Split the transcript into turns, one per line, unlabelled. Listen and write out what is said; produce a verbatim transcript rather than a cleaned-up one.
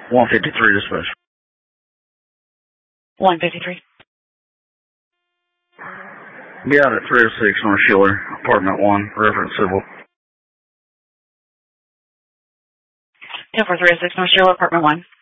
one fifty-three dispatch.
one fifty-three.
Be out at three oh six North Schiller, apartment one, reference civil.
ten four three oh six North Schiller, apartment one.